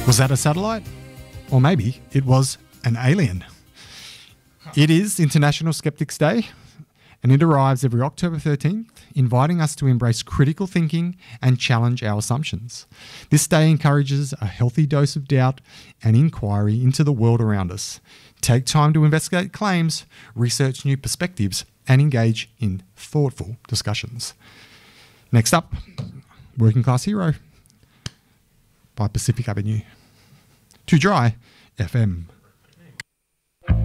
Was that a satellite? Or maybe it was an alien. It is International Skeptics Day, and it arrives every October 13th, inviting us to embrace critical thinking and challenge our assumptions. This day encourages a healthy dose of doubt and inquiry into the world around us. Take time to investigate claims, research new perspectives, and engage in thoughtful discussions. Next up, Working Class Hero by Pacific Avenue. Too Dry FM.